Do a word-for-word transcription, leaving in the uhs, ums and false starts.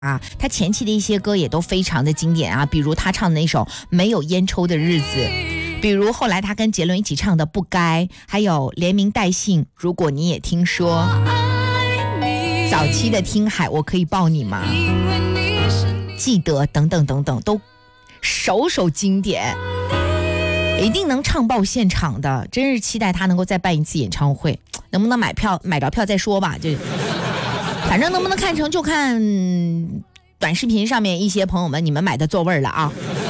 啊，他前期的一些歌也都非常的经典啊，比如他唱的那首《没有烟抽的日子》，比如后来他跟杰伦一起唱的《不该》，还有连名带姓《如果你也听说》，早期的《听海》，我可以抱你吗？记得等等等等，都首首经典，一定能唱爆现场的，真是期待他能够再办一次演唱会，能不能买票买着票再说吧，就反正能不能看成就看短视频上面一些朋友们你们买的座位了啊。